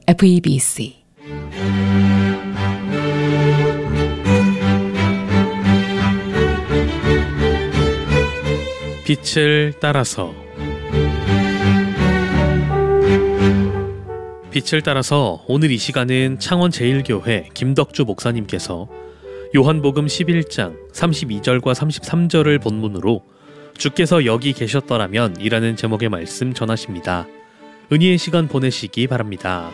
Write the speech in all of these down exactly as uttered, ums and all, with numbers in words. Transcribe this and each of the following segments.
에프이비씨 빛을 따라서 빛을 따라서 오늘 이 시간은 창원제일교회 김덕주 목사님께서 요한복음 십일 장 삼십이 절과 삼십삼 절을 본문으로 주께서 여기 계셨더라면 이라는 제목의 말씀 전하십니다. 은혜의 시간 보내시기 바랍니다.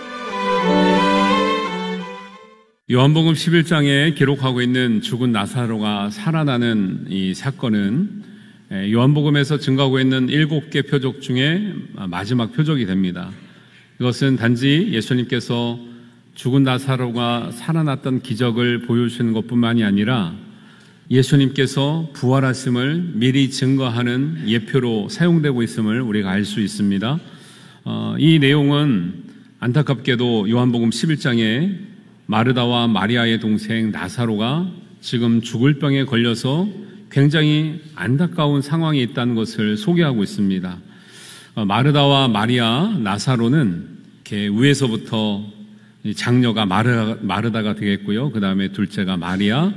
요한복음 십일 장에 기록하고 있는 죽은 나사로가 살아나는 이 사건은 요한복음에서 증가하고 있는 일곱 개 표적 중에 마지막 표적이 됩니다. 이것은 단지 예수님께서 죽은 나사로가 살아났던 기적을 보여주시는 것뿐만이 아니라 예수님께서 부활하심을 미리 증거하는 예표로 사용되고 있음을 우리가 알 수 있습니다. 어, 이 내용은 안타깝게도 요한복음 십일 장에 마르다와 마리아의 동생 나사로가 지금 죽을 병에 걸려서 굉장히 안타까운 상황에 있다는 것을 소개하고 있습니다. 어, 마르다와 마리아, 나사로는 이렇게 위에서부터 장녀가 마르, 마르다가 되겠고요. 그 다음에 둘째가 마리아,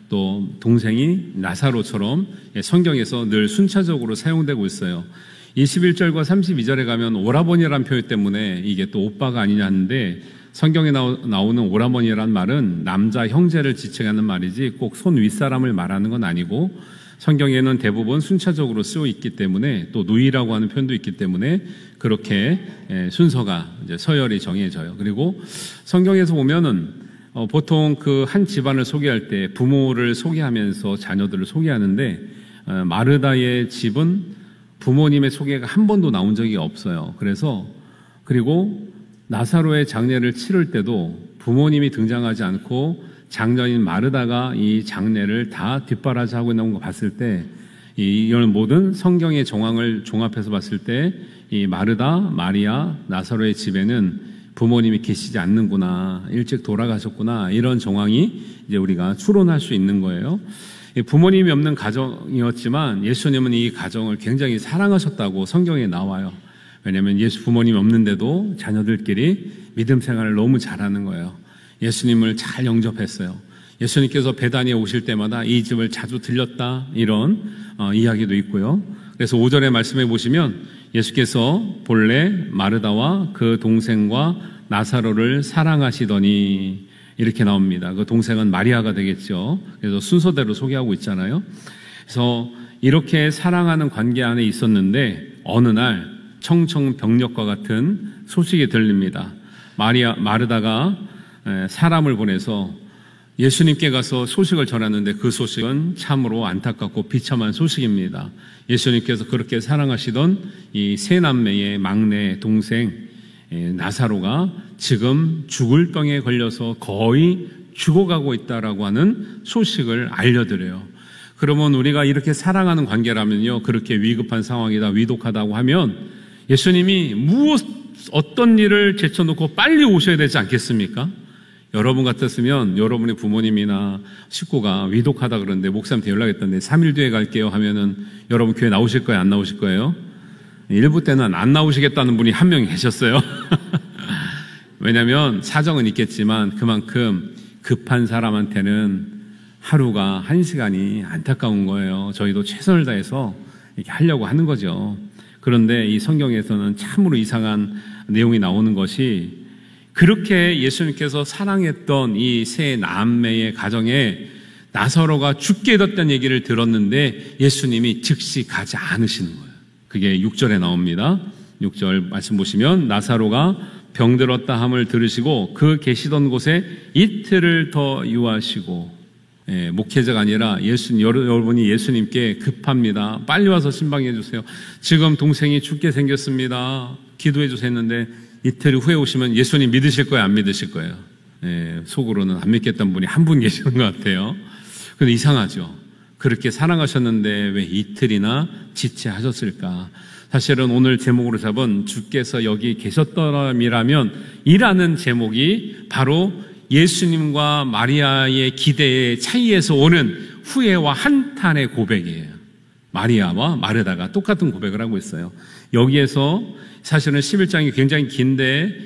또 동생이 나사로처럼 성경에서 늘 순차적으로 사용되고 있어요. 이십일 절과 삼십이 절에 가면 오라버니라는 표현 때문에 이게 또 오빠가 아니냐 하는데, 성경에 나오는 오라버니라는 말은 남자 형제를 지칭하는 말이지 꼭 손 윗사람을 말하는 건 아니고, 성경에는 대부분 순차적으로 쓰고 있기 때문에, 또 누이라고 하는 표현도 있기 때문에 그렇게 순서가 이제 서열이 정해져요. 그리고 성경에서 보면은 어, 보통 그 한 집안을 소개할 때 부모를 소개하면서 자녀들을 소개하는데, 어, 마르다의 집은 부모님의 소개가 한 번도 나온 적이 없어요. 그래서, 그리고 나사로의 장례를 치를 때도 부모님이 등장하지 않고 장녀인 마르다가 이 장례를 다 뒷바라지하고 있는 거 봤을 때, 이런 모든 성경의 정황을 종합해서 봤을 때 이 마르다, 마리아, 나사로의 집에는 부모님이 계시지 않는구나, 일찍 돌아가셨구나, 이런 정황이 이제 우리가 추론할 수 있는 거예요. 부모님이 없는 가정이었지만 예수님은 이 가정을 굉장히 사랑하셨다고 성경에 나와요. 왜냐하면 예수 부모님이 없는데도 자녀들끼리 믿음 생활을 너무 잘하는 거예요. 예수님을 잘 영접했어요. 예수님께서 베다니에 오실 때마다 이 집을 자주 들렸다, 이런 어, 이야기도 있고요. 그래서 오 절의 말씀해 보시면 예수께서 본래 마르다와 그 동생과 나사로를 사랑하시더니, 이렇게 나옵니다. 그 동생은 마리아가 되겠죠. 그래서 순서대로 소개하고 있잖아요. 그래서 이렇게 사랑하는 관계 안에 있었는데 어느 날 청청병력과 같은 소식이 들립니다. 마리아, 마르다가 사람을 보내서 예수님께 가서 소식을 전했는데 그 소식은 참으로 안타깝고 비참한 소식입니다. 예수님께서 그렇게 사랑하시던 이 세 남매의 막내 동생 나사로가 지금 죽을 병에 걸려서 거의 죽어가고 있다라고 하는 소식을 알려드려요. 그러면 우리가 이렇게 사랑하는 관계라면요, 그렇게 위급한 상황이다, 위독하다고 하면 예수님이 무엇, 어떤 일을 제쳐놓고 빨리 오셔야 되지 않겠습니까? 여러분 같았으면 여러분의 부모님이나 식구가 위독하다 그러는데 목사님한테 연락했던데 삼 일 뒤에 갈게요 하면은 여러분 교회 나오실 거예요, 안 나오실 거예요? 일부 때는 안 나오시겠다는 분이 한 명 계셨어요. 왜냐하면 사정은 있겠지만 그만큼 급한 사람한테는 하루가 한 시간이 안타까운 거예요. 저희도 최선을 다해서 이렇게 하려고 하는 거죠. 그런데 이 성경에서는 참으로 이상한 내용이 나오는 것이, 그렇게 예수님께서 사랑했던 이 세 남매의 가정에 나사로가 죽게 됐다는 얘기를 들었는데 예수님이 즉시 가지 않으시는 거예요. 그게 육 절에 나옵니다. 육 절 말씀 보시면 나사로가 병들었다 함을 들으시고 그 계시던 곳에 이틀을 더 유하시고, 예, 목회자가 아니라 예수님, 여러분이 예수님께 급합니다. 빨리 와서 신방해 주세요. 지금 동생이 죽게 생겼습니다. 기도해 주세요 했는데 이틀 후에 오시면 예수님 믿으실 거예요, 안 믿으실 거예요? 예, 속으로는 안 믿겠다는 분이 한 분 계시는 것 같아요. 근데 이상하죠. 그렇게 사랑하셨는데 왜 이틀이나 지체하셨을까? 사실은 오늘 제목으로 잡은 주께서 여기 계셨더라면 이라는 제목이 바로 예수님과 마리아의 기대의 차이에서 오는 후회와 한탄의 고백이에요. 마리아와 마르다가 똑같은 고백을 하고 있어요. 여기에서 사실은 십일 장이 굉장히 긴데